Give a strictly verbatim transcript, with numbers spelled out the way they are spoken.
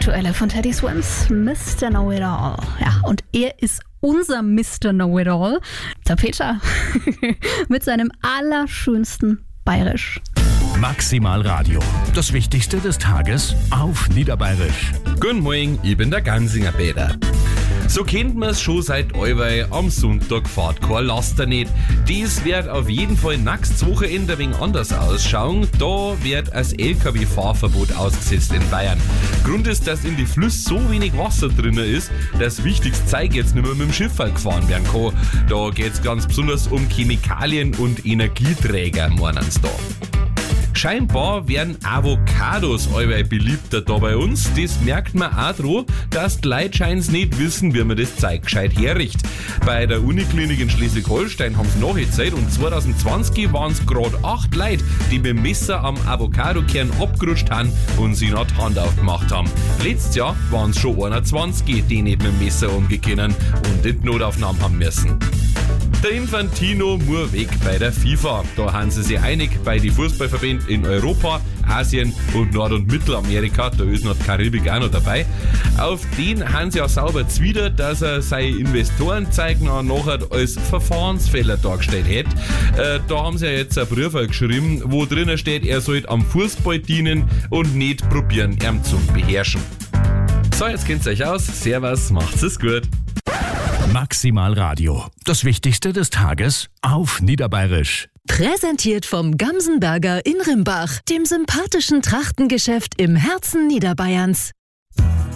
aktuelle von Teddy Swims, Mister Know-It-All. Ja, und er ist unser Mister Know-It-All, der Peter, mit seinem allerschönsten Bayerisch. Maximal Radio. Das Wichtigste des Tages auf Niederbayerisch. Guten Morgen, ich bin der Gansinger Peter. So kennt man es schon seit allweil, am Sonntag fährt kein Laster nicht. Dies wird auf jeden Fall nächstes Wochenende ein wenig anders ausschauen. Da wird als L K W-Fahrverbot ausgesetzt in Bayern. Grund ist, dass in die Flüsse so wenig Wasser drin ist, dass wichtiges Zeug jetzt nicht mehr mit dem Schiff gefahren werden kann. Da geht es ganz besonders um Chemikalien und Energieträger, meinen sie da. Scheinbar werden Avocados allweil beliebter da bei uns. Das merkt man auch daran, dass die Leute scheinbar nicht wissen, wie man das Zeug gescheit herricht. Bei der Uniklinik in Schleswig-Holstein haben sie nachgezählt und zwanzig zwanzig waren es gerade acht Leute, die mit dem Messer am Avocadokern abgerutscht haben und sie noch die Hand aufgemacht haben. Letztes Jahr waren es schon einundzwanzig, die nicht mit dem Messer umgehen und in die Notaufnahme haben müssen. Der Infantino muss weg bei der FIFA. Da haben sie sich einig bei den Fußballverbänden in Europa, Asien und Nord- und Mittelamerika. Da ist noch die Karibik auch noch dabei. Auf den haben sie auch sauber zwider, dass er seine Investorenzeigen nachher als Verfahrensfehler dargestellt hat. Äh, da haben sie ja jetzt einen Brief geschrieben, wo drinnen steht, er sollte am Fußball dienen und nicht probieren, ihn zu beherrschen. So, jetzt kennt ihr euch aus. Servus, macht's es gut. Maximal Radio. Das Wichtigste des Tages auf Niederbayerisch. Präsentiert vom Gamsenberger in Rimbach, dem sympathischen Trachtengeschäft im Herzen Niederbayerns.